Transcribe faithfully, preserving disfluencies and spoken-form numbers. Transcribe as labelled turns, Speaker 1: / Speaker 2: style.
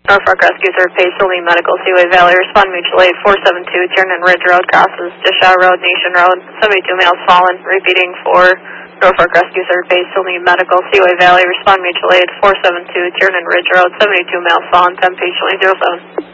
Speaker 1: Norfolk Rescue, third base, Saline Medical, Seaway Valley, respond mutual aid, four seven two, Tiernan Ridge Road, crosses Dishaw Road, Nation Road, seventy-two males fallen, repeating for Norfolk Rescue, third base, Saline Medical, Seaway Valley, respond mutual aid, four seven two, Tiernan Ridge Road, seventy-two males fallen, ten patient zero seven.